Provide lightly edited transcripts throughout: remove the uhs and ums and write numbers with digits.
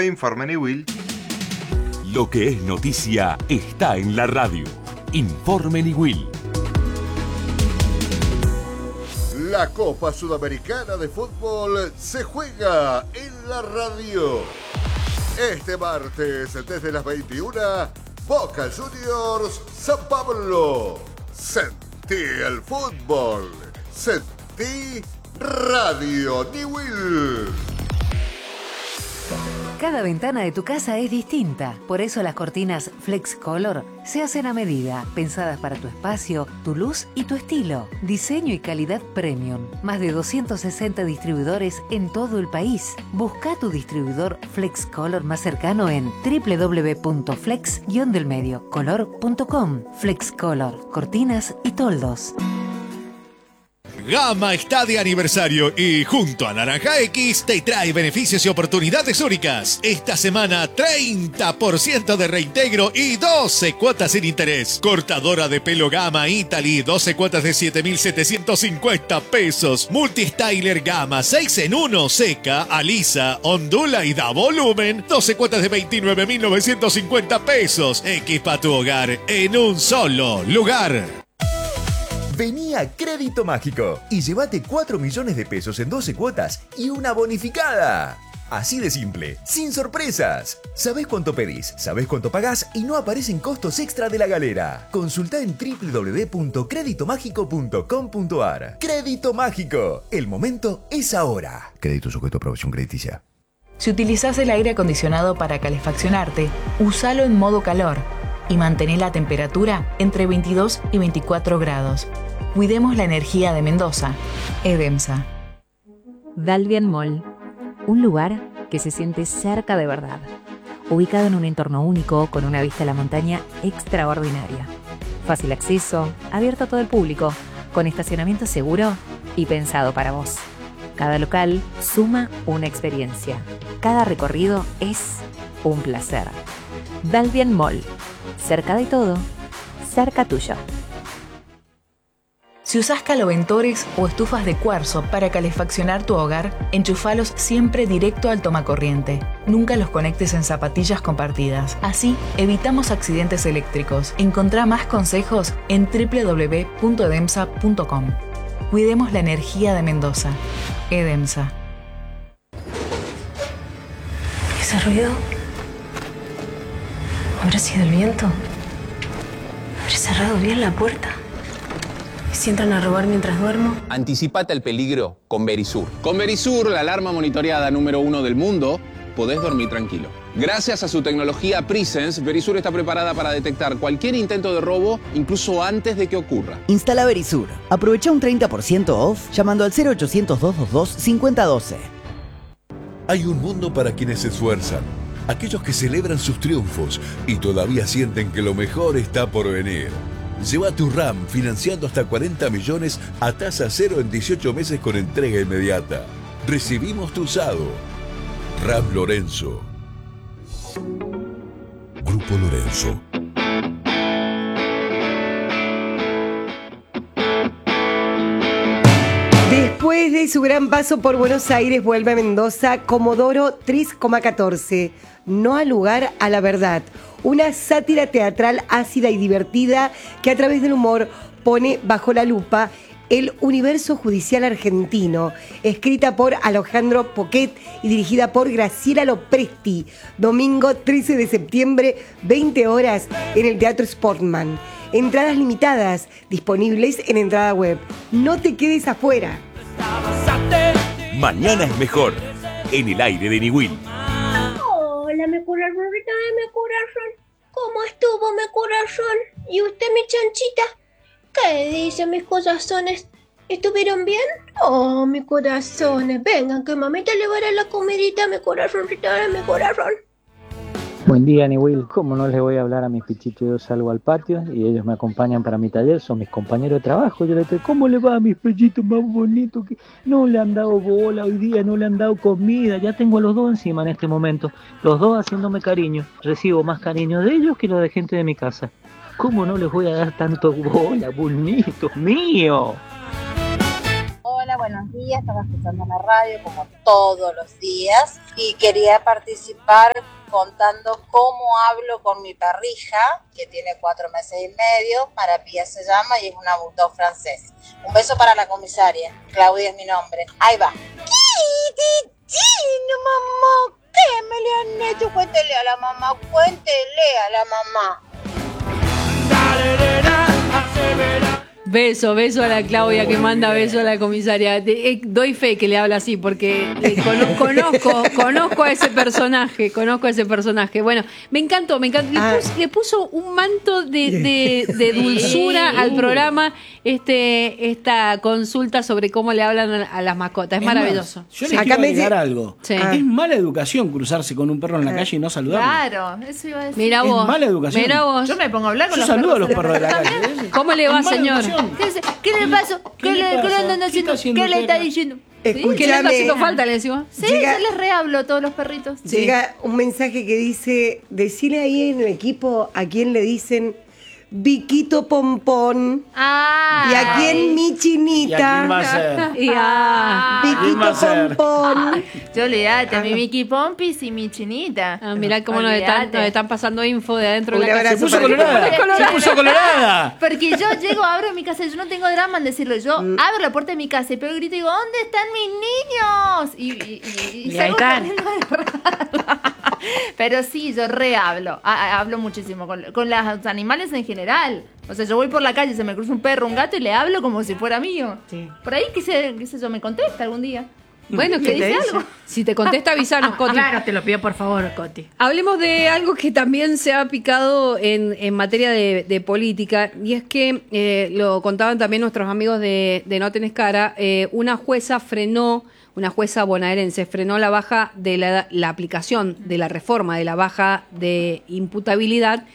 Fue Informe Niwil. Lo que es noticia está en la radio. Informe Niwil. La Copa Sudamericana de Fútbol se juega en la radio. Este martes, desde las 21, Boca Juniors San Pablo. Sentí el fútbol. Sentí Radio Niwil. Cada ventana de tu casa es distinta. Por eso las cortinas Flex Color se hacen a medida, pensadas para tu espacio, tu luz y tu estilo. Diseño y calidad premium. Más de 260 distribuidores en todo el país. Busca tu distribuidor Flex Color más cercano en www.flex-color.com. Flex Color, cortinas y toldos. Gama está de aniversario y junto a Naranja X te trae beneficios y oportunidades únicas. Esta semana 30% de reintegro y 12 cuotas sin interés. Cortadora de pelo Gama Italy, 12 cuotas de 7.750 pesos. Multistyler Gama 6 en 1, seca, alisa, ondula y da volumen, 12 cuotas de 29.950 pesos. X para tu hogar en un solo lugar. Vení a Crédito Mágico y llévate 4 millones de pesos en 12 cuotas y una bonificada. Así de simple, sin sorpresas. Sabés cuánto pedís, sabés cuánto pagás y no aparecen costos extra de la galera. Consultá en www.creditomágico.com.ar. Crédito Mágico, el momento es ahora. Crédito sujeto a aprobación crediticia. Si utilizás el aire acondicionado para calefaccionarte, usalo en modo calor y mantén la temperatura entre 22 y 24 grados. Cuidemos la energía de Mendoza. EDEMSA. Dalvian Mall, un lugar que se siente cerca de verdad, ubicado en un entorno único con una vista a la montaña extraordinaria. Fácil acceso, abierto a todo el público, con estacionamiento seguro y pensado para vos. Cada local suma una experiencia. Cada recorrido es un placer. Dalvian Mall. Cerca de todo, cerca tuyo. Si usás caloventores o estufas de cuarzo para calefaccionar tu hogar, enchufalos siempre directo al tomacorriente. Nunca los conectes en zapatillas compartidas. Así evitamos accidentes eléctricos. Encontrá más consejos en www.edemsa.com. Cuidemos la energía de Mendoza. EDEMSA. ¿Ese ruido? ¿Habrá sido el viento? ¿Habré cerrado bien la puerta? ¿Y si entran a robar mientras duermo? Anticipate al peligro con Verisur. Con Verisur, la alarma monitoreada número 1 del mundo, podés dormir tranquilo. Gracias a su tecnología Presence, Verisur está preparada para detectar cualquier intento de robo, incluso antes de que ocurra. Instala Verisur. Aprovecha un 30% off llamando al 0800-222-5012. Hay un mundo para quienes se esfuerzan, aquellos que celebran sus triunfos y todavía sienten que lo mejor está por venir. Lleva tu RAM financiando hasta 40 millones a tasa cero en 18 meses con entrega inmediata. Recibimos tu usado. RAM Lorenzo. Grupo Lorenzo. Después de su gran paso por Buenos Aires, vuelve a Mendoza Comodoro 3,14. No al lugar a la verdad. Una sátira teatral ácida y divertida que a través del humor pone bajo la lupa el universo judicial argentino. Escrita por Alejandro Poquet y dirigida por Graciela Lopresti. Domingo 13 de septiembre, 20 horas, en el Teatro Sportman. Entradas limitadas, disponibles en entrada web. No te quedes afuera. Mañana es mejor. En el aire de Niwil. Hola, mi corazón, mi corazón. ¿Cómo estuvo mi corazón? ¿Y usted, mi chanchita? ¿Qué dice mis corazones? ¿Estuvieron bien? Oh, mi corazones. Vengan, que mamita le va a dar la comidita a mi corazoncito, a mi corazón. Buen día, Niwil. ¿Cómo no les voy a hablar a mis pichitos? Yo salgo al patio y ellos me acompañan para mi taller, son mis compañeros de trabajo. Yo les digo, ¿cómo le va a mis pichitos más bonitos? Que no le han dado bola hoy día, no le han dado comida. Ya tengo a los dos encima en este momento, los dos haciéndome cariño. Recibo más cariño de ellos que lo de gente de mi casa. ¿Cómo no les voy a dar tanto bola, bonitos míos? Hola, buenos días, estaba escuchando la radio como todos los días y quería participar contando cómo hablo con mi perrija, que tiene 4 meses y medio, Marapía se llama y es una bulldog francés. Un beso para la comisaria, Claudia es mi nombre. Ahí va. ¡Qué mamá! ¿Qué me le han hecho? Cuéntele a la mamá, cuéntele a la mamá. Beso a la Claudia que manda beso a la comisaria. Doy fe que le habla así porque conozco a ese personaje. Bueno, me encantó. Le puso un manto de dulzura al programa esta consulta sobre cómo le hablan a las mascotas. Es maravilloso. Más, yo les quiero agregar algo. Sí. Es mala educación cruzarse con un perro en la calle y no saludarlo. Claro, eso iba a decir. Mira vos. Es mala educación. Mira vos. Yo me pongo a hablar con yo los perros. Yo saludo a los perros de la calle. ¿Cómo le va, señor? ¿Qué le pasó? ¿Qué le andan haciendo? ¿Qué le está diciendo? ¿Qué le está haciendo falta? Le decimos. Sí, yo les rehablo a todos los perritos. Llega un mensaje que dice: decile ahí en el equipo a quién le dicen Viquito Pompón. Y a quién mi chinita. ¿Y a quién va a ser? Viquito Pompón. Yo olvidate, mi Vicky Pompis y mi chinita. Mirá cómo nos están pasando info de adentro de la casa. Se puso colorada. Porque yo llego, abro mi casa, yo no tengo drama en decirlo. Yo abro la puerta de mi casa y pego el grito y digo, ¿dónde están mis niños? Y ahí están. Pero sí, yo rehablo. Hablo muchísimo con los animales en general. O sea, yo voy por la calle, se me cruza un perro, un gato y le hablo como si fuera mío. Sí. Por ahí, qué sé yo, me contesta algún día. Bueno, ¿qué dice algo? Si te contesta, avisanos, Coti. Claro, te lo pido por favor, Coti. Hablemos de algo que también se ha picado en materia de política, y es que lo contaban también nuestros amigos de No Tenés Cara. Una jueza bonaerense frenó la baja de la aplicación de la reforma de la baja de imputabilidad.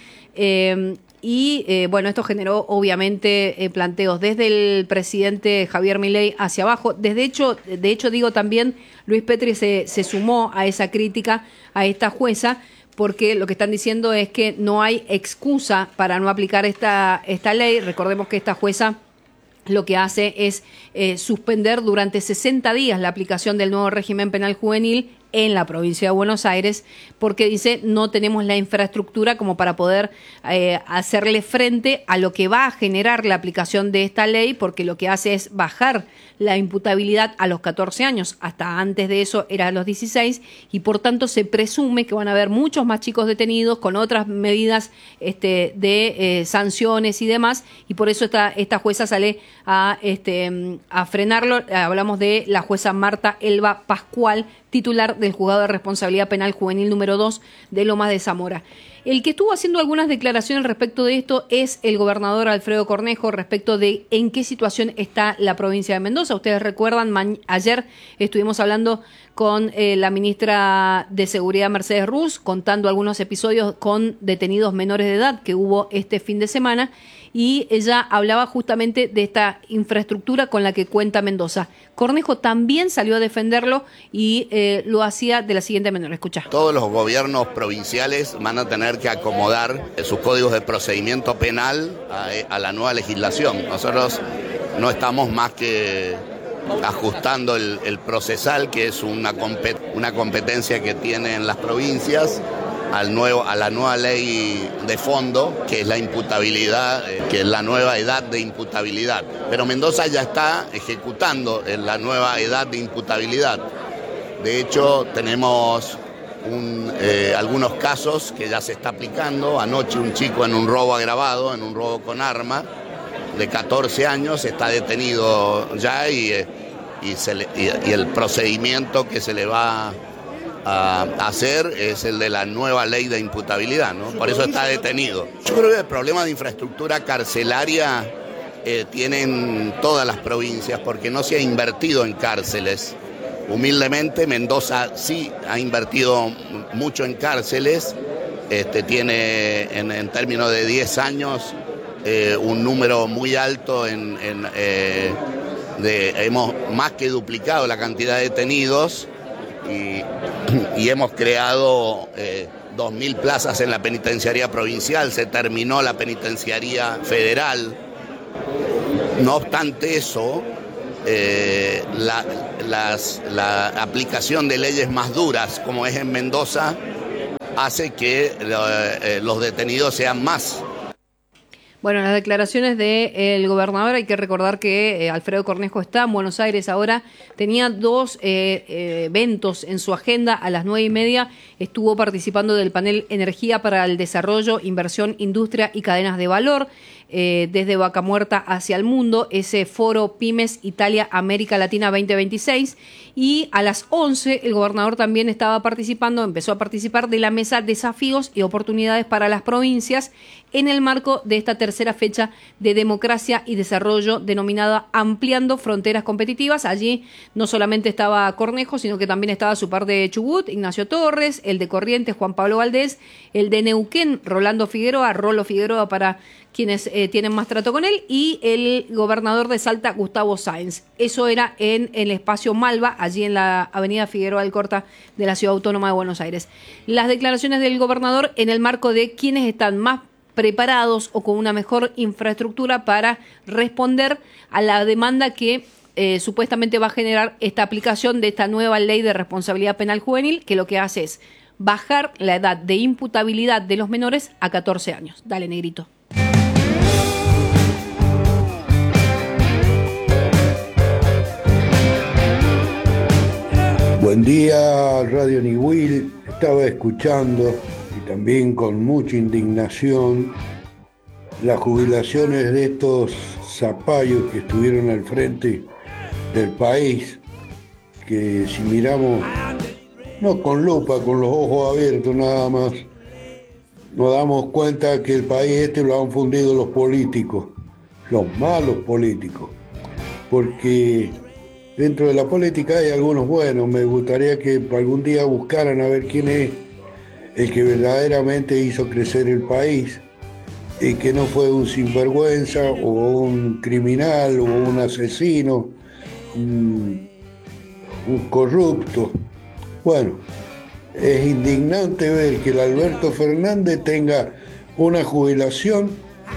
Bueno, esto generó obviamente planteos desde el presidente Javier Milei hacia abajo. De hecho digo también, Luis Petri se sumó a esa crítica a esta jueza, porque lo que están diciendo es que no hay excusa para no aplicar esta ley. Recordemos que esta jueza lo que hace es suspender durante 60 días la aplicación del nuevo régimen penal juvenil en la provincia de Buenos Aires, porque dice no tenemos la infraestructura como para poder hacerle frente a lo que va a generar la aplicación de esta ley, porque lo que hace es bajar la imputabilidad a los 14 años, hasta antes de eso era a los 16, y por tanto se presume que van a haber muchos más chicos detenidos con otras medidas de sanciones y demás, y por eso esta jueza sale a frenarlo. Hablamos de la jueza Marta Elba Pascual, titular del Juzgado de Responsabilidad Penal Juvenil número 2 de Lomas de Zamora. El que estuvo haciendo algunas declaraciones respecto de esto es el gobernador Alfredo Cornejo, respecto de en qué situación está la provincia de Mendoza. Ustedes recuerdan, ayer estuvimos hablando con la ministra de Seguridad Mercedes Ruz, contando algunos episodios con detenidos menores de edad que hubo este fin de semana, y ella hablaba justamente de esta infraestructura con la que cuenta Mendoza. Cornejo también salió a defenderlo y lo hacía de la siguiente manera. Escuchá. Todos los gobiernos provinciales van a tener que acomodar sus códigos de procedimiento penal a la nueva legislación. Nosotros no estamos más que ajustando el procesal, que es una competencia que tienen las provincias, a la nueva ley de fondo, que es la imputabilidad, que es la nueva edad de imputabilidad. Pero Mendoza ya está ejecutando la nueva edad de imputabilidad. De hecho, tenemos algunos casos que ya se está aplicando. Anoche un chico en un robo agravado, en un robo con arma, de 14 años, está detenido ya y el procedimiento que se le va a hacer es el de la nueva ley de imputabilidad, ¿no? Por eso está detenido. Yo creo que el problema de infraestructura carcelaria tienen todas las provincias, porque no se ha invertido en cárceles. Humildemente, Mendoza sí ha invertido mucho en cárceles, tiene en términos de 10 años un número muy alto, hemos más que duplicado la cantidad de detenidos y hemos creado 2.000 plazas en la penitenciaría provincial, se terminó la penitenciaría federal. No obstante eso, la aplicación de leyes más duras, como es en Mendoza, hace que los detenidos sean más. Bueno, las declaraciones del gobernador, hay que recordar que Alfredo Cornejo está en Buenos Aires ahora, tenía 2 eventos en su agenda. A las 9:30 estuvo participando del panel Energía para el Desarrollo, Inversión, Industria y Cadenas de Valor, desde Vaca Muerta hacia el mundo, ese foro Pymes Italia América Latina 2026. Y a las 11 el gobernador también empezó a participar de la mesa Desafíos y Oportunidades para las Provincias en el marco de esta tercera fecha de democracia y desarrollo denominada Ampliando Fronteras Competitivas. Allí no solamente estaba Cornejo, sino que también estaba su par de Chubut, Ignacio Torres, el de Corrientes, Juan Pablo Valdés, el de Neuquén, Rolo Figueroa para quienes tienen más trato con él, y el gobernador de Salta, Gustavo Sáenz. Eso era en el espacio Malva, allí en la avenida Figueroa Alcorta de la Ciudad Autónoma de Buenos Aires. Las declaraciones del gobernador en el marco de quienes están más preparados o con una mejor infraestructura para responder a la demanda que supuestamente va a generar esta aplicación de esta nueva ley de responsabilidad penal juvenil, que lo que hace es bajar la edad de imputabilidad de los menores a 14 años. Dale, negrito. Buen día, Radio Niwil. Estaba escuchando, y también con mucha indignación, las jubilaciones de estos zapallos que estuvieron al frente del país, que si miramos, no con lupa, con los ojos abiertos nada más, nos damos cuenta que el país este lo han fundido los políticos, los malos políticos, porque dentro de la política hay algunos buenos. Me gustaría que algún día buscaran a ver quién es el que verdaderamente hizo crecer el país y que no fue un sinvergüenza o un criminal o un asesino, un corrupto. Bueno, es indignante ver que el Alberto Fernández tenga una jubilación.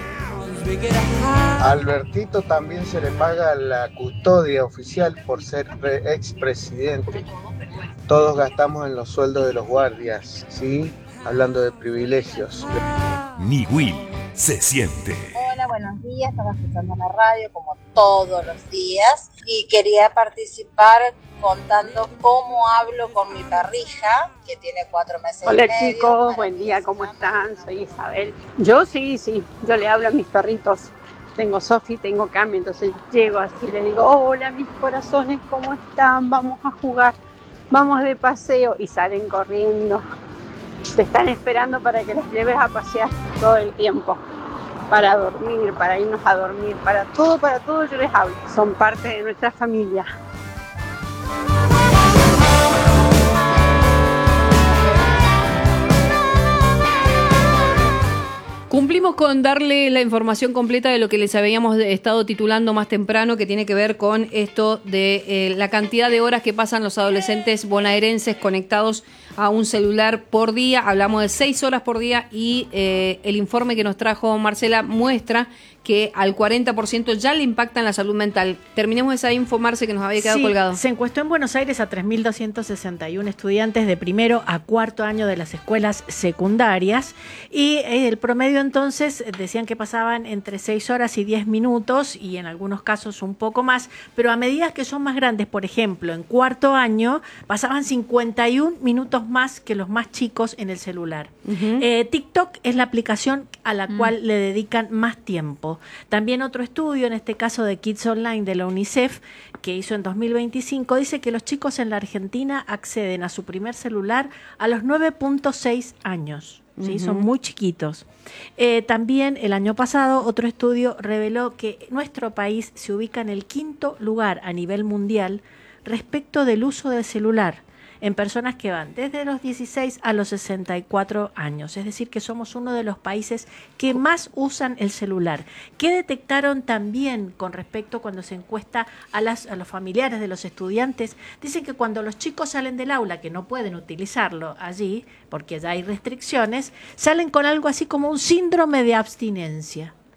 A Albertito también se le paga la custodia oficial por ser expresidente. Todos gastamos en los sueldos de los guardias, ¿sí? Hablando de privilegios. Niwil se siente. Hola, buenos días. Estaba escuchando la radio como todos los días y quería participar contando cómo hablo con mi perrija, que tiene 4 meses Hola, y medio. chicos, buen día, ¿cómo están? Soy Isabel. Yo sí, yo le hablo a mis perritos. Tengo Sofi, tengo Cami, entonces llego así, le digo, hola mis corazones, ¿cómo están? Vamos a jugar, vamos de paseo, y salen corriendo. Te están esperando para que los lleves a pasear todo el tiempo, para dormir, para irnos a dormir, para todo yo les hablo. Son parte de nuestra familia. Cumplimos con darle la información completa de lo que les habíamos estado titulando más temprano, que tiene que ver con esto de la cantidad de horas que pasan los adolescentes bonaerenses conectados a un celular por día. Hablamos de 6 horas por día y el informe que nos trajo Marcela muestra que al 40% ya le impacta en la salud mental. Terminemos esa info, Marce, que nos había quedado colgado. Se encuestó en Buenos Aires a 3.261 estudiantes de primero a cuarto año de las escuelas secundarias y el promedio entonces decían que pasaban entre 6 horas y 10 minutos y en algunos casos un poco más, pero a medida que son más grandes, por ejemplo, en cuarto año pasaban 51 minutos más que los más chicos en el celular. TikTok es la aplicación a la cual le dedican más tiempo. También otro estudio, en este caso de Kids Online de la UNICEF, que hizo en 2025, dice que los chicos en la Argentina acceden a su primer celular a los 9.6 años. ¿Sí? Son muy chiquitos. También el año pasado otro estudio reveló que nuestro país se ubica en el 5º lugar a nivel mundial respecto del uso del celular en personas que van desde los 16 a los 64 años. Es decir, que somos uno de los países que más usan el celular. ¿Qué detectaron también con respecto cuando se encuesta a los familiares de los estudiantes? Dicen que cuando los chicos salen del aula, que no pueden utilizarlo allí, porque ya hay restricciones, salen con algo así como un síndrome de abstinencia.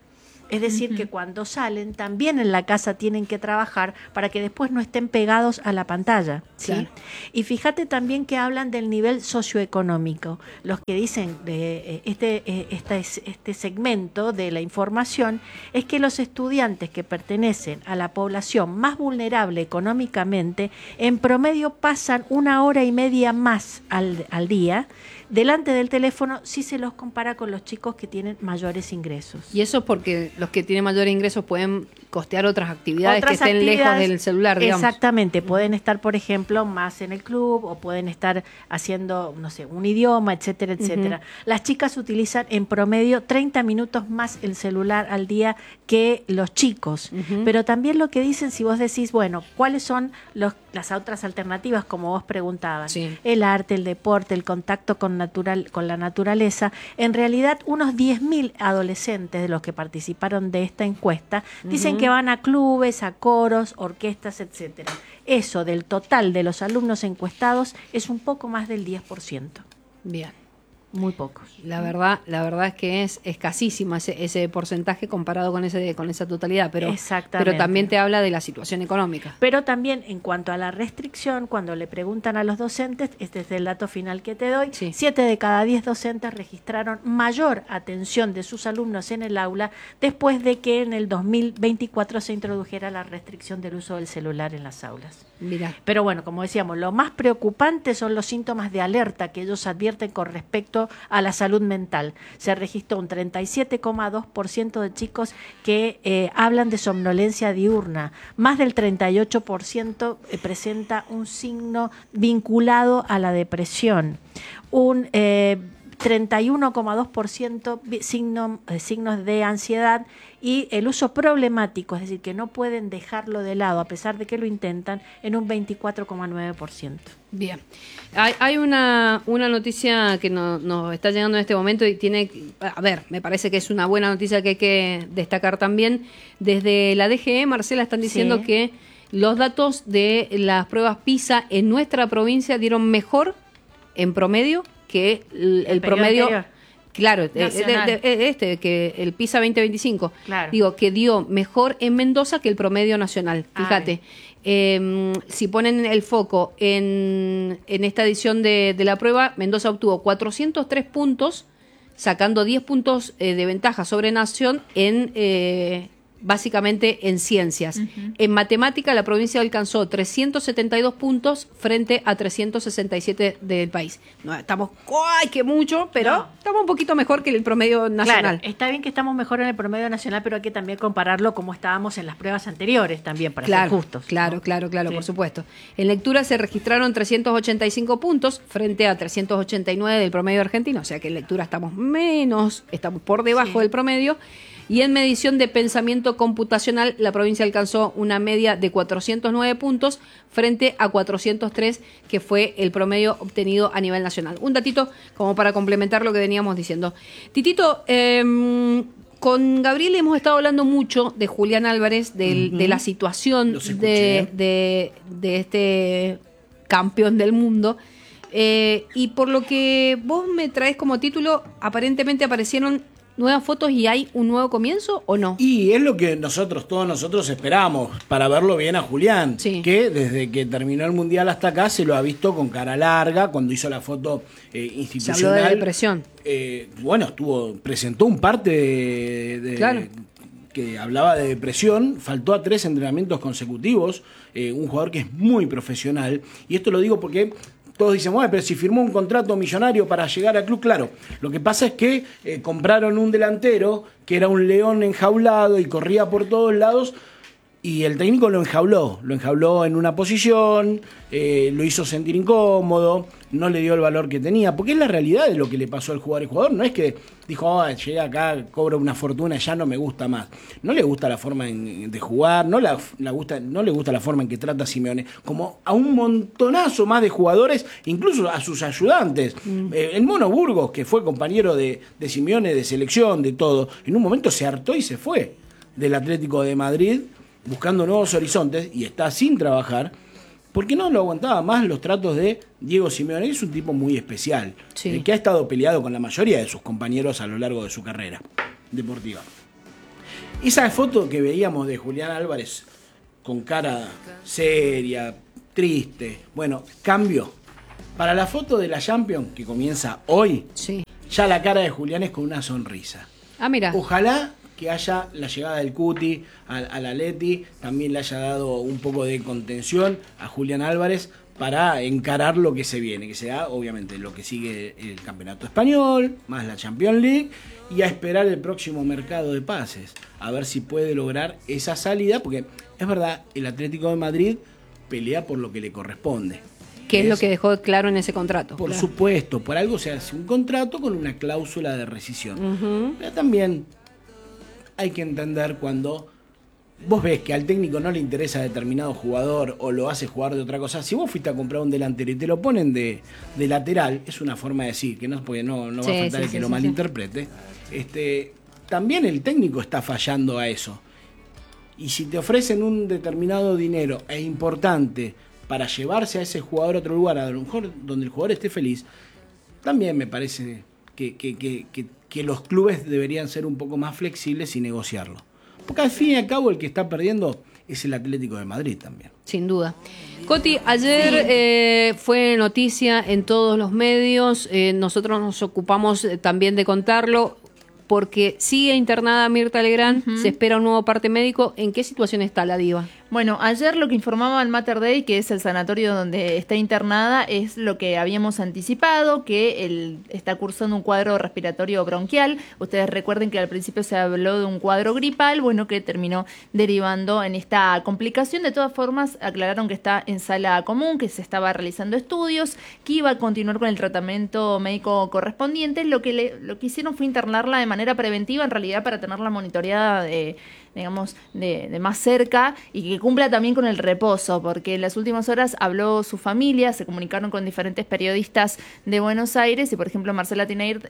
Es decir, que cuando salen, también en la casa tienen que trabajar para que después no estén pegados a la pantalla. ¿Sí? Claro. Y fíjate también que hablan del nivel socioeconómico. Los que dicen de este segmento de la información es que los estudiantes que pertenecen a la población más vulnerable económicamente, en promedio pasan 1 hora y media más al día delante del teléfono si se los compara con los chicos que tienen mayores ingresos. Y eso es porque los que tienen mayores ingresos pueden costear otras actividades que estén lejos del celular, digamos. Exactamente, pueden estar, por ejemplo, más en el club o pueden estar haciendo, no sé, un idioma, etcétera, etcétera. Las chicas utilizan en promedio 30 minutos más el celular al día que los chicos. Pero también lo que dicen, si vos decís, bueno, ¿cuáles son las otras alternativas, como vos preguntabas? Sí. El arte, el deporte, el contacto con la naturaleza. En realidad, unos 10.000 adolescentes de los que participaron de esta encuesta dicen que van a clubes, a coros, orquestas, etcétera. Eso del total de los alumnos encuestados es un poco más del 10%. Bien. Muy pocos. La verdad es que es escasísimo ese porcentaje comparado con esa totalidad, pero también te habla de la situación económica. Pero también en cuanto a la restricción, cuando le preguntan a los docentes, este es el dato final que te doy, 7 de cada 10 docentes registraron mayor atención de sus alumnos en el aula después de que en el 2024 se introdujera la restricción del uso del celular en las aulas. Mirá. Pero bueno, como decíamos, lo más preocupante son los síntomas de alerta que ellos advierten con respecto a la salud mental. Se registró un 37,2% de chicos que hablan de somnolencia diurna. Más del 38% presenta un signo vinculado a la depresión. Un 31,2% signos de ansiedad y el uso problemático, es decir, que no pueden dejarlo de lado a pesar de que lo intentan, en un 24,9%. Bien. Hay una noticia que nos está llegando en este momento y me parece que es una buena noticia que hay que destacar también. Desde la DGE, Marcela, están diciendo que los datos de las pruebas PISA en nuestra provincia dieron mejor en promedio que el promedio anterior. Claro, que el PISA 2025, claro. Digo, que dio mejor en Mendoza que el promedio nacional. Fíjate, si ponen el foco en esta edición de la prueba, Mendoza obtuvo 403 puntos, sacando 10 puntos de ventaja sobre Nación básicamente en ciencias. En matemática, la provincia alcanzó 372 puntos frente a 367 del país. No estamos, ¡ay, qué mucho! Pero estamos un poquito mejor que el promedio nacional. Claro, está bien que estamos mejor en el promedio nacional, pero hay que también compararlo como estábamos en las pruebas anteriores también, para ser justos. Claro, por supuesto. En lectura se registraron 385 puntos frente a 389 del promedio argentino, o sea que en lectura estamos por debajo del promedio. Y en medición de pensamiento computacional, la provincia alcanzó una media de 409 puntos frente a 403, que fue el promedio obtenido a nivel nacional. Un datito como para complementar lo que veníamos diciendo. Titito, con Gabriel hemos estado hablando mucho de Julián Álvarez, de la situación de este campeón del mundo. Y por lo que vos me traes como título, aparentemente aparecieron nuevas fotos y hay un nuevo comienzo, ¿o no? Y es lo que todos nosotros esperamos para verlo bien a Julián, que desde que terminó el Mundial hasta acá se lo ha visto con cara larga. Cuando hizo la foto institucional, se habló de depresión. Presentó un parte que hablaba de depresión, faltó a 3 entrenamientos consecutivos, un jugador que es muy profesional, y esto lo digo porque todos dicen, bueno, pero si firmó un contrato millonario para llegar al club, claro. Lo que pasa es que compraron un delantero que era un león enjaulado y corría por todos lados, y el técnico lo enjauló en una posición, lo hizo sentir incómodo, no le dio el valor que tenía, porque es la realidad de lo que le pasó al jugador. El jugador no es que dijo, llegué acá, cobro una fortuna, ya no me gusta más. No le gusta la forma de jugar, no le gusta la forma en que trata a Simeone, como a un montonazo más de jugadores, incluso a sus ayudantes. El Mono Burgos, que fue compañero de Simeone, de selección, de todo, en un momento se hartó y se fue del Atlético de Madrid, buscando nuevos horizontes, y está sin trabajar, porque no lo aguantaba más los tratos de Diego Simeone. Es un tipo muy especial, que ha estado peleado con la mayoría de sus compañeros a lo largo de su carrera deportiva. Esa foto que veíamos de Julián Álvarez con cara seria, triste, bueno, cambió. Para la foto de la Champions, que comienza hoy, ya la cara de Julián es con una sonrisa. Ah, mira. Ojalá que haya la llegada del Cuti al Atleti, también le haya dado un poco de contención a Julián Álvarez para encarar lo que se viene, que será obviamente lo que sigue el Campeonato Español, más la Champions League, y a esperar el próximo mercado de pases, a ver si puede lograr esa salida, porque es verdad, el Atlético de Madrid pelea por lo que le corresponde. ¿Qué es lo que dejó claro en ese contrato? Por supuesto, por algo se hace un contrato con una cláusula de rescisión. Pero también hay que entender cuando vos ves que al técnico no le interesa determinado jugador o lo hace jugar de otra cosa. Si vos fuiste a comprar un delantero y te lo ponen de lateral, es una forma de decir, que no va a faltar el que lo malinterprete. También el técnico está fallando a eso. Y si te ofrecen un determinado dinero e importante para llevarse a ese jugador a otro lugar, a lo mejor donde el jugador esté feliz, también me parece que los clubes deberían ser un poco más flexibles y negociarlo. Porque al fin y al cabo el que está perdiendo es el Atlético de Madrid también. Sin duda. Coti, ayer fue noticia en todos los medios, nosotros nos ocupamos también de contarlo, porque sigue internada Mirta Legrand, se espera un nuevo parte médico. ¿En qué situación está la diva? Bueno, ayer lo que informaba el Mater Dei, que es el sanatorio donde está internada, es lo que habíamos anticipado, que él está cursando un cuadro respiratorio bronquial. Ustedes recuerden que al principio se habló de un cuadro gripal, bueno, que terminó derivando en esta complicación. De todas formas, aclararon que está en sala común, que se estaba realizando estudios, que iba a continuar con el tratamiento médico correspondiente. Lo que hicieron fue internarla de manera preventiva, en realidad para tenerla monitoreada de más cerca y que cumpla también con el reposo, porque en las últimas horas habló su familia, se comunicaron con diferentes periodistas de Buenos Aires y, por ejemplo, Marcela Tinert,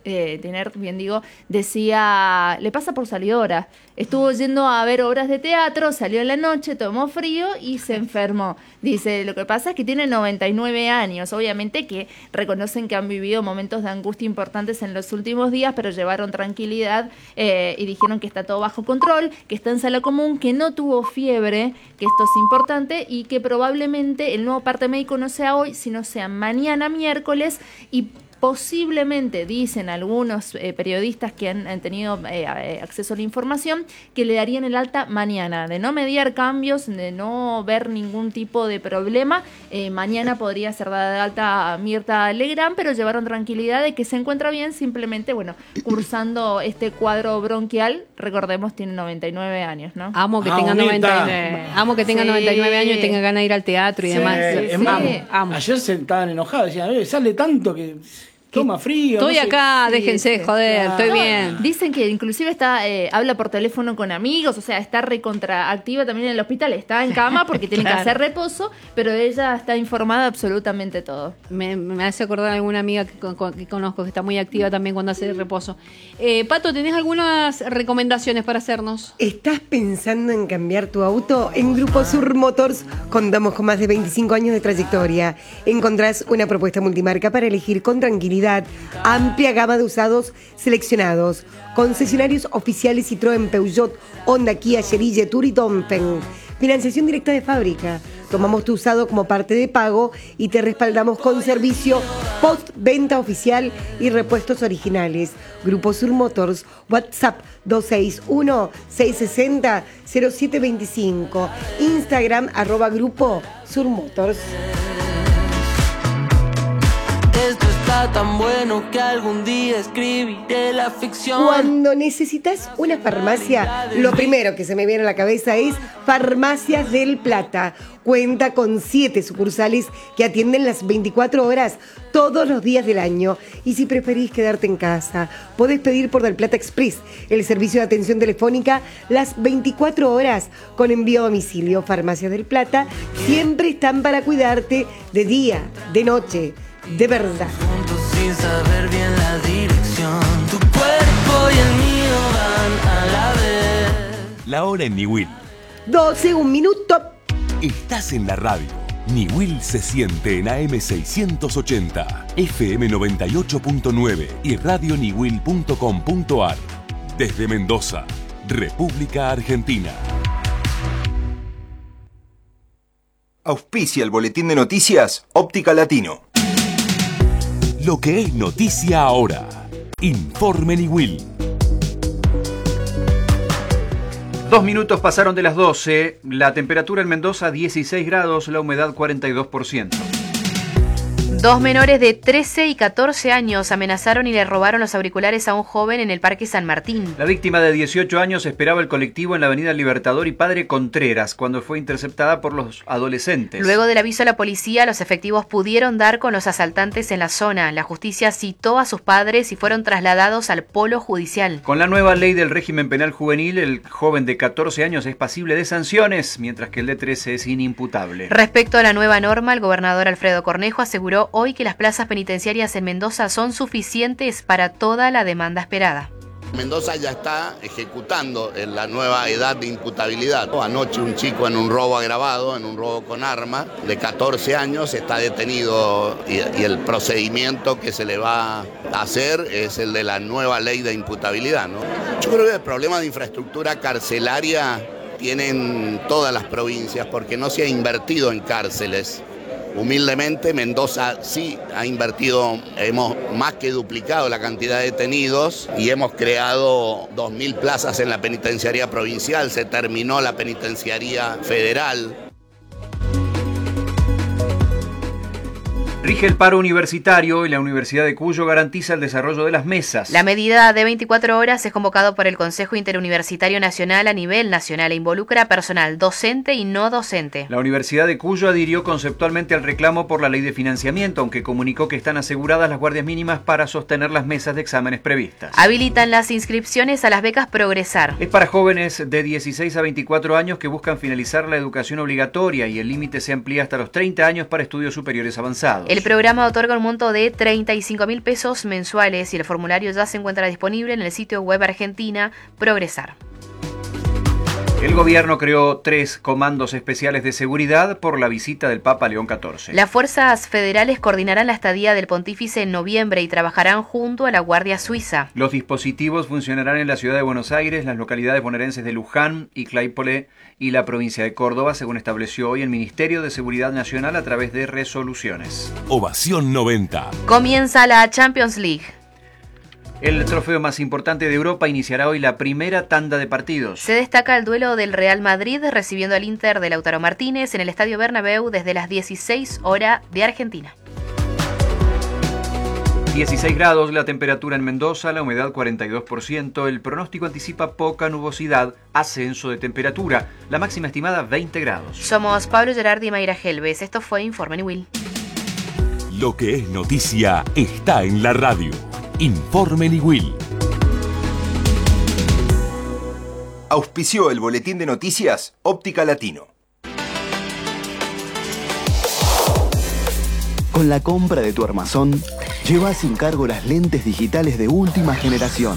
decía, le pasa por salidora. Estuvo yendo a ver obras de teatro, salió en la noche, tomó frío y se enfermó. Dice, lo que pasa es que tiene 99 años. Obviamente que reconocen que han vivido momentos de angustia importantes en los últimos días, pero llevaron tranquilidad y dijeron que está todo bajo control, que está en sala común, que no tuvo fiebre, que esto es importante y que probablemente el nuevo parte médico no sea hoy, sino sea mañana miércoles y posiblemente, dicen algunos periodistas que han tenido acceso a la información, que le darían el alta mañana. De no mediar cambios, de no ver ningún tipo de problema, mañana podría ser dada de alta a Mirta Legrand, pero llevaron tranquilidad de que se encuentra bien, simplemente, bueno, cursando este cuadro bronquial. Recordemos, tiene 99 años, ¿no? Amo que tenga 99 años y tenga ganas de ir al teatro y demás. Amo. Ayer se estaban enojados, decían, sale tanto que toma frío. Estoy acá, déjense joder, estoy bien. Dicen que inclusive habla por teléfono con amigos, o sea, está recontraactiva también en el hospital, está en cama porque tiene que hacer reposo, pero ella está informada absolutamente todo. Me hace acordar a alguna amiga que conozco que está muy activa también cuando hace reposo. Pato, ¿tenés algunas recomendaciones para hacernos? ¿Estás pensando en cambiar tu auto? En Grupo Sur Motors contamos con más de 25 años de trayectoria. Encontrás una propuesta multimarca para elegir con tranquilidad, amplia gama de usados seleccionados, concesionarios oficiales Citroën, Peugeot, Honda, Kia, Chery, Jetour y Dongfeng. Financiación directa de fábrica. Tomamos tu usado como parte de pago y te respaldamos con servicio post-venta oficial y repuestos originales. Grupo Sur Motors, WhatsApp 261-660-0725, Instagram @Grupo Sur Motors. Esto está tan bueno que algún día escribiré la ficción. Cuando necesitas una farmacia, lo primero que se me viene a la cabeza es Farmacias del Plata. Cuenta con 7 sucursales que atienden las 24 horas todos los días del año. Y si preferís quedarte en casa, podés pedir por Del Plata Express, el servicio de atención telefónica las 24 horas con envío a domicilio. Farmacias del Plata siempre están para cuidarte de día, de noche, de verdad. Sin saber bien la dirección, tu cuerpo y el mío van a la vez. La hora en Niwil. 12, 1 minuto. Estás en la radio. Niwil se siente en AM 680, FM 98.9 y radioniwil.com.ar. Desde Mendoza, República Argentina. Auspicia el boletín de noticias Óptica Latino. Lo que es noticia ahora. Informe Niwil. 2 minutos pasaron de las 12. La temperatura en Mendoza 16 grados, la humedad 42%. 2 menores de 13 y 14 años amenazaron y le robaron los auriculares a un joven en el Parque San Martín. La víctima de 18 años esperaba el colectivo en la avenida Libertador y Padre Contreras cuando fue interceptada por los adolescentes. Luego del aviso a la policía, los efectivos pudieron dar con los asaltantes en la zona. La justicia citó a sus padres y fueron trasladados al polo judicial. Con la nueva ley del régimen penal juvenil, el joven de 14 años es pasible de sanciones, mientras que el de 13 es inimputable. Respecto a la nueva norma, el gobernador Alfredo Cornejo aseguró hoy que las plazas penitenciarias en Mendoza son suficientes para toda la demanda esperada. Mendoza ya está ejecutando en la nueva edad de imputabilidad. Anoche un chico en un robo agravado, en un robo con arma, de 14 años, está detenido y el procedimiento que se le va a hacer es el de la nueva ley de imputabilidad, ¿no? Yo creo que el problema de infraestructura carcelaria tienen todas las provincias porque no se ha invertido en cárceles. Humildemente, Mendoza sí ha invertido, hemos más que duplicado la cantidad de detenidos y hemos creado 2.000 plazas en la penitenciaría provincial, se terminó la penitenciaría federal. Rige el paro universitario y la Universidad de Cuyo garantiza el desarrollo de las mesas. La medida de 24 horas es convocado por el Consejo Interuniversitario Nacional a nivel nacional e involucra a personal docente y no docente. La Universidad de Cuyo adhirió conceptualmente al reclamo por la ley de financiamiento, aunque comunicó que están aseguradas las guardias mínimas para sostener las mesas de exámenes previstas. Habilitan las inscripciones a las becas Progresar. Es para jóvenes de 16 a 24 años que buscan finalizar la educación obligatoria y el límite se amplía hasta los 30 años para estudios superiores avanzados. El programa otorga un monto de 35.000 pesos mensuales y el formulario ya se encuentra disponible en el sitio web Argentina Progresar. El gobierno creó 3 comandos especiales de seguridad por la visita del Papa León XIV. Las fuerzas federales coordinarán la estadía del pontífice en noviembre y trabajarán junto a la Guardia Suiza. Los dispositivos funcionarán en la ciudad de Buenos Aires, las localidades bonaerenses de Luján y Claypole y la provincia de Córdoba, según estableció hoy el Ministerio de Seguridad Nacional a través de resoluciones. Ovación 90. Comienza la Champions League. El trofeo más importante de Europa iniciará hoy la primera tanda de partidos. Se destaca el duelo del Real Madrid recibiendo al Inter de Lautaro Martínez en el Estadio Bernabéu desde las 16 horas de Argentina. 16 grados la temperatura en Mendoza, la humedad 42%, el pronóstico anticipa poca nubosidad, ascenso de temperatura, la máxima estimada 20 grados. Somos Pablo Gerardi y Mayra Helves, esto fue Informe Niwil. Lo que es noticia está en la radio. Informe Niwil. Auspició el boletín de noticias Óptica Latino. Con la compra de tu armazón, lleva sin cargo las lentes digitales de última generación.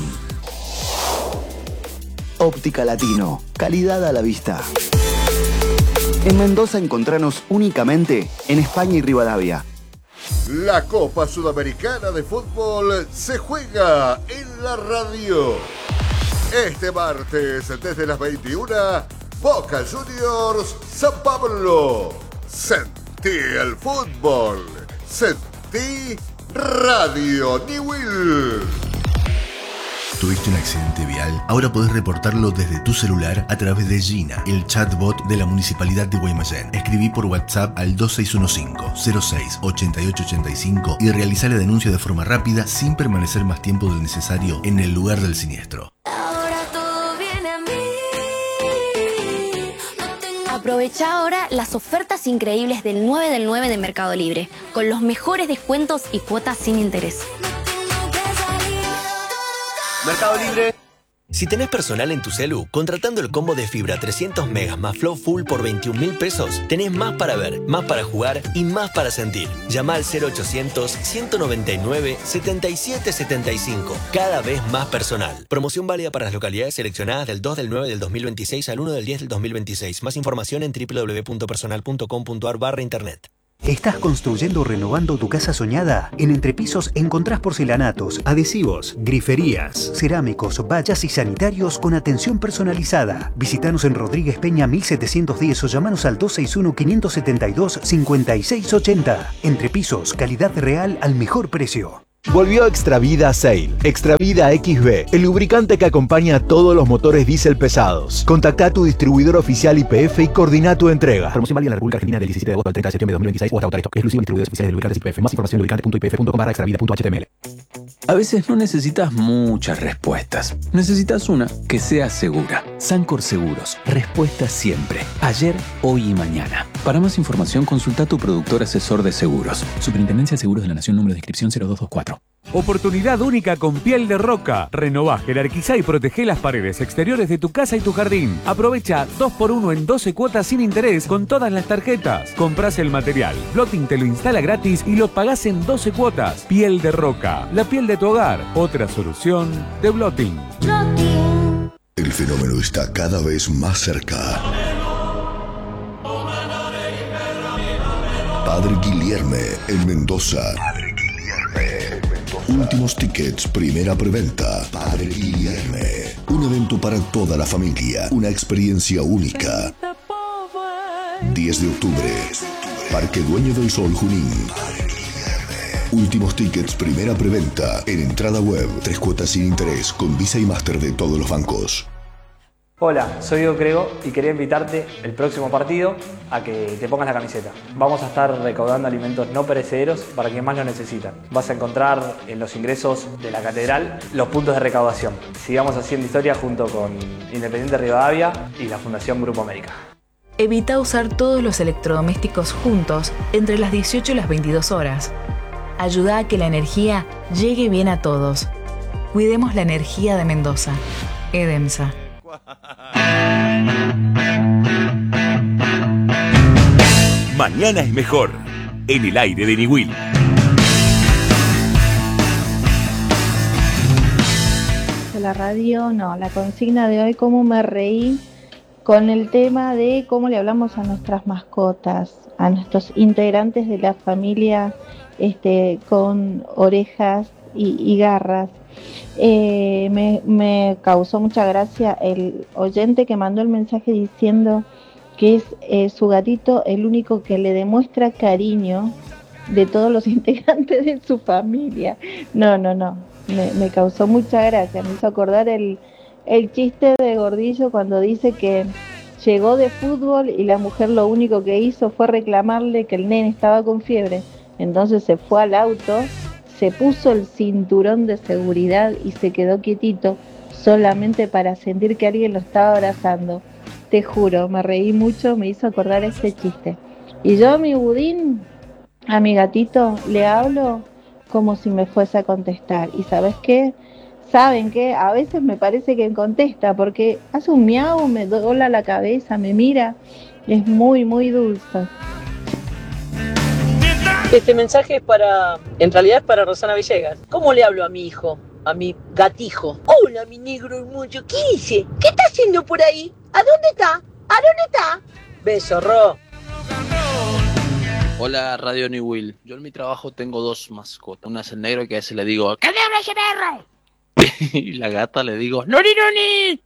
Óptica Latino, calidad a la vista. En Mendoza encontranos únicamente en España y Rivadavia. La Copa Sudamericana de Fútbol se juega en la radio. Este martes, desde las 21, Boca Juniors San Pablo. Sentí el fútbol. Sentí Radio Niwil. ¿Tuviste un accidente vial? Ahora podés reportarlo desde tu celular a través de Gina, el chatbot de la Municipalidad de Guaymallén. Escribí por WhatsApp al 2615-06-8885 y realizá la denuncia de forma rápida sin permanecer más tiempo del necesario en el lugar del siniestro. Aprovecha ahora las ofertas increíbles del 9 del 9 de Mercado Libre, con los mejores descuentos y cuotas sin interés. Mercado Libre. Si tenés personal en tu celu, contratando el combo de fibra 300 megas más Flow Full por 21.000 pesos, tenés más para ver, más para jugar y más para sentir. Llama al 0800-199-7775. Cada vez más personal. Promoción válida para las localidades seleccionadas del 2 del 9 del 2026 al 1 del 10 del 2026. Más información en www.personal.com.ar/internet. ¿Estás construyendo o renovando tu casa soñada? En Entrepisos encontrás porcelanatos, adhesivos, griferías, cerámicos, vallas y sanitarios con atención personalizada. Visítanos en Rodríguez Peña 1710 o llamanos al 261-572-5680. Entrepisos, calidad real al mejor precio. Volvió Extravida Sail. Extravida XB, el lubricante que acompaña a todos los motores diésel pesados. Contacta a tu distribuidor oficial YPF y coordina tu entrega. Promoción válida en la República Argentina del 17 de agosto al 30 de septiembre de 2026 o hasta agotar esto. Exclusivo en distribuidores oficiales de lubricantes YPF. Más información en lubricante.ipf.com/extravida.html. A veces no necesitas muchas respuestas. Necesitas una que sea segura. Sancor Seguros. Respuesta siempre. Ayer, hoy y mañana. Para más información, consulta a tu productor asesor de seguros. Superintendencia de Seguros de la Nación, número de inscripción 0224. Oportunidad única con Piel de Roca. Renová, jerarquizá y protegé las paredes exteriores de tu casa y tu jardín. Aprovecha 2x1 en 12 cuotas sin interés con todas las tarjetas. Comprás el material, Blotting te lo instala gratis y lo pagás en 12 cuotas. Piel de Roca, la piel de tu hogar. Otra solución de Blotting. El fenómeno está cada vez más cerca. Padre Guilherme en Mendoza. Últimos tickets, primera preventa. Padre Guilherme. Un evento para toda la familia. Una experiencia única. 10 de octubre. Parque Dueño del Sol, Junín. Últimos tickets, primera preventa. En entrada web, 3 cuotas sin interés, con Visa y Master de todos los bancos. Hola, soy Diego Crego y quería invitarte el próximo partido a que te pongas la camiseta. Vamos a estar recaudando alimentos no perecederos para quienes más lo necesitan. Vas a encontrar en los ingresos de la catedral los puntos de recaudación. Sigamos haciendo historia junto con Independiente Rivadavia y la Fundación Grupo América. Evita usar todos los electrodomésticos juntos entre las 18 y las 22 horas. Ayuda a que la energía llegue bien a todos. Cuidemos la energía de Mendoza. EDEMSA. Mañana es mejor. En el aire de Niwil. De la radio, no. La consigna de hoy, cómo me reí con el tema de cómo le hablamos a nuestras mascotas, a nuestros integrantes de la familia con orejas y garras. Me causó mucha gracia el oyente que mandó el mensaje diciendo que es su gatito el único que le demuestra cariño de todos los integrantes de su familia. No, me causó mucha gracia, me hizo acordar el chiste de Gordillo cuando dice que llegó de fútbol y la mujer lo único que hizo fue reclamarle que el nene estaba con fiebre, entonces se fue al auto, se puso el cinturón de seguridad y se quedó quietito solamente para sentir que alguien lo estaba abrazando. Te juro, me reí mucho, me hizo acordar ese chiste. Y yo a mi budín, a mi gatito, le hablo como si me fuese a contestar. ¿Y sabes qué? ¿Saben qué? A veces me parece que contesta porque hace un miau, me dobla la cabeza, me mira. Es muy, muy dulce. Este mensaje es en realidad es para Rosana Villegas. ¿Cómo le hablo a mi hijo? A mi gatijo. Hola, mi negro hermoso. ¿Qué dice? ¿Qué está haciendo por ahí? ¿A dónde está? ¿A dónde está? Beso, Ro. Hola, Radio New Will. Yo en mi trabajo tengo 2 mascotas. Una es el negro que a veces le digo ¿qué le habla ese perro? Y la gata le digo ¡Noni, noni!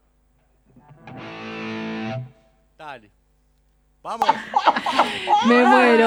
Dale. Vamos. Me muero.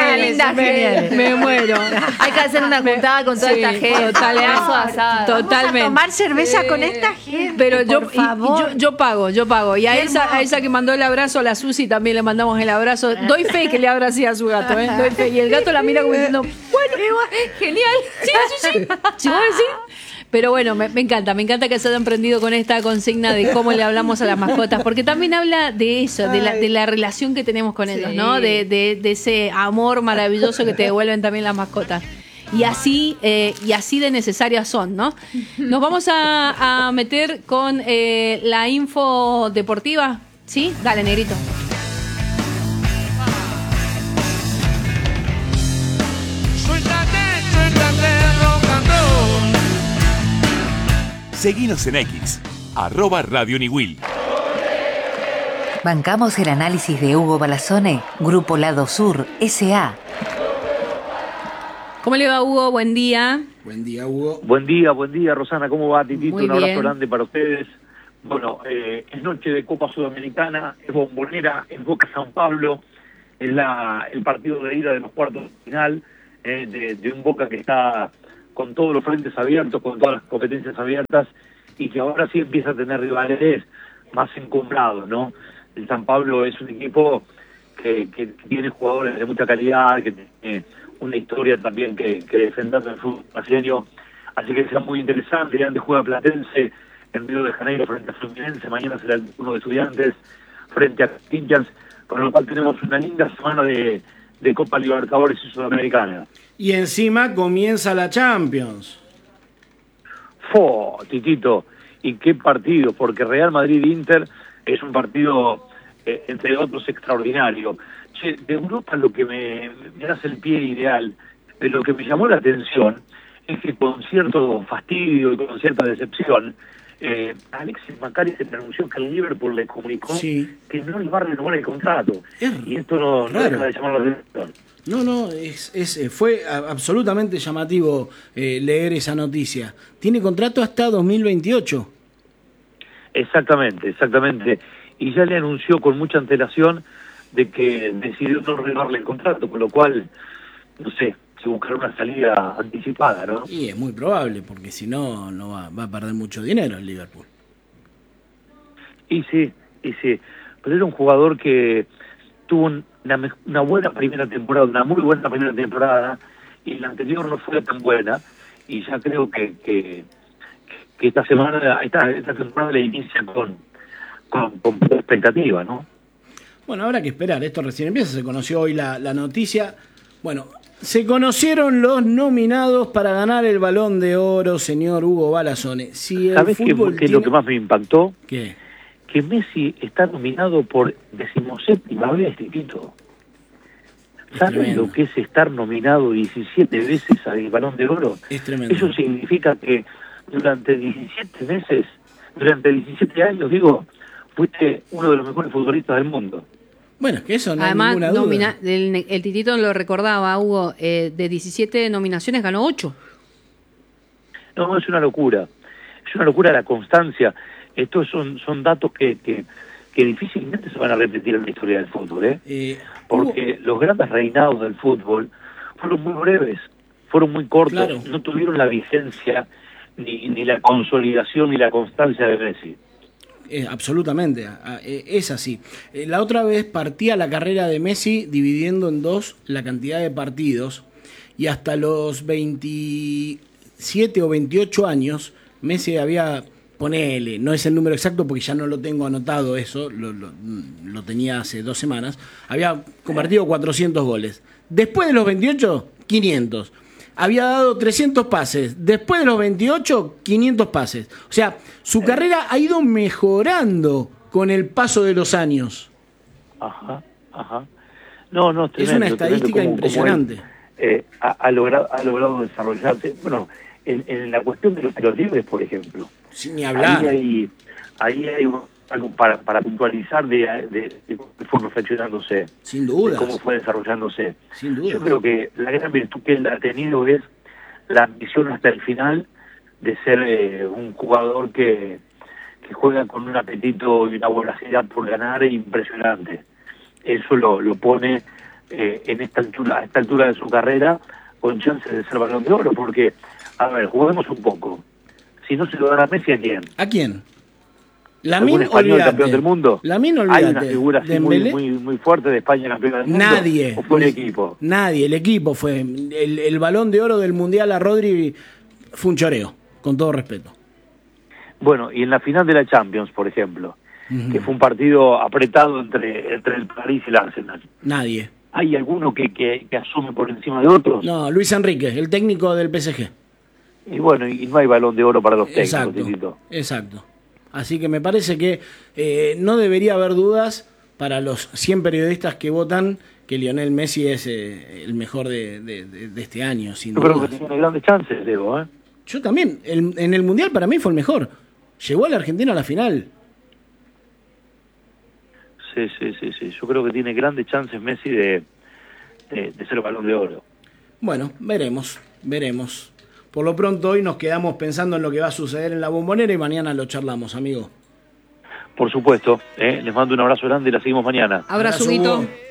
Hay que hacer una juntada con toda esta gente. Totalmente. Tomar cerveza con esta gente. Pero por favor. yo pago. Y a esa que mandó el abrazo, a la Susi también le mandamos el abrazo. Doy fe que le abra así a su gato, Doy fe. Y el gato la mira como diciendo, bueno, genial. Sí. ¿Sí vos decís? Pero bueno, me encanta que se hayan prendido con esta consigna de cómo le hablamos a las mascotas, porque también habla de eso, de la relación que tenemos con ellos, ¿no? De ese amor maravilloso que te devuelven también las mascotas. Y así de necesarias son, ¿no? Nos vamos a meter con la info deportiva, ¿sí? Dale, negrito. Seguinos en X, @Radio Niwil. Bancamos el análisis de Hugo Balazone, Grupo Lado Sur, S.A. ¿Cómo le va, Hugo? Buen día. Buen día, Hugo. Buen día, Rosana. ¿Cómo va, Titito? Muy Un abrazo bien. grande para ustedes. Bueno, es noche de Copa Sudamericana, es Bombonera, es Boca San Pablo, es el partido de ida de los cuartos de final, de un Boca que está con todos los frentes abiertos, con todas las competencias abiertas, y que ahora sí empieza a tener rivales más encumbrados, ¿no? El San Pablo es un equipo que tiene jugadores de mucha calidad, que tiene una historia también que defender en el fútbol brasileño, así que será muy interesante. Antes juega Platense en Río de Janeiro frente a Fluminense, mañana será el turno de Estudiantes frente a Corinthians, con lo cual tenemos una linda semana de Copa Libertadores y Sudamericana. Y encima comienza la Champions. Titito, y qué partido, porque Real Madrid-Inter es un partido, entre otros, extraordinario. Che, de Europa lo que me hace el pie ideal, de lo que me llamó la atención, es que con cierto fastidio y con cierta decepción, Alexis McAllister se anunció que el Liverpool le comunicó que no le va a renovar el contrato. Y esto no deja de llamar la atención. No, fue absolutamente llamativo leer esa noticia. Tiene contrato hasta 2028. Exactamente. Y ya le anunció con mucha antelación de que decidió no renovarle el contrato, con lo cual, no sé, se buscará una salida anticipada, ¿no? Y es muy probable, porque si no, no va a perder mucho dinero el Liverpool. Y sí. Pero era un jugador que tuvo una buena primera temporada, una muy buena primera temporada, y la anterior no fue tan buena, y ya creo que esta temporada le inicia con expectativa, ¿no? Bueno, habrá que esperar, esto recién empieza, se conoció hoy la noticia. Bueno, se conocieron los nominados para ganar el Balón de Oro, señor Hugo Balazone. Si ¿Sabés qué es lo que más me impactó? ¿Qué? Que Messi está nominado por 17ª vez, Titito. ¿Saben lo que es estar nominado 17 veces al Balón de Oro? Es tremendo. Eso significa que durante 17 años, fuiste uno de los mejores futbolistas del mundo. Bueno, que eso no Además, hay ninguna duda. el Titito lo recordaba, Hugo, de 17 nominaciones ganó 8. No, es una locura. Es una locura la constancia. Estos son datos que difícilmente se van a repetir en la historia del fútbol, porque los grandes reinados del fútbol fueron muy breves, fueron muy cortos, no tuvieron la vigencia, ni la consolidación, ni la constancia de Messi. Absolutamente, es así. La otra vez partía la carrera de Messi dividiendo en dos la cantidad de partidos, y hasta los 27 o 28 años Messi había, ponele, no es el número exacto porque ya no lo tengo anotado eso, lo tenía hace 2 semanas, había convertido 400 goles. Después de los 28, 500. Había dado 300 pases. Después de los 28, 500 pases. O sea, su carrera ha ido mejorando con el paso de los años. Ajá. No, es una estadística impresionante. Ha logrado desarrollarse. Bueno, en la cuestión de los tiros libres, por ejemplo. Sin ni hablar. Ahí hay algo para puntualizar de cómo fue perfeccionándose. Sin duda. De cómo fue desarrollándose. Sin duda. Yo creo que la gran virtud que él ha tenido es la ambición hasta el final de ser un jugador que juega con un apetito y una voracidad por ganar impresionante. Eso lo pone a esta altura de su carrera con chances de ser Balón de Oro, porque, a ver, juguemos un poco. Si no se lo dan a Messi, ¿a quién? ¿A quién? ¿Algún español campeón del mundo? olvídate. Hay una figura así muy fuerte de España campeona del mundo. Nadie. ¿O fue el equipo? Nadie, el equipo fue. El Balón de Oro del Mundial a Rodri fue un choreo, con todo respeto. Bueno, y en la final de la Champions, por ejemplo, que fue un partido apretado entre el París y el Arsenal. Nadie. ¿Hay alguno que asume por encima de otros? No, Luis Enrique, el técnico del PSG. Y bueno, y no hay Balón de Oro para los técnicos. Exacto. Así que me parece que no debería haber dudas para los 100 periodistas que votan que Lionel Messi es el mejor de este año, sin duda. Yo creo que tiene grandes chances, Diego. Yo también. En el Mundial para mí fue el mejor. Llegó a la Argentina a la final. Sí. Yo creo que tiene grandes chances Messi de ser Balón de Oro. Bueno, veremos. Por lo pronto hoy nos quedamos pensando en lo que va a suceder en la Bombonera y mañana lo charlamos, amigo. Por supuesto, les mando un abrazo grande y la seguimos mañana. Abrazo, Huguito.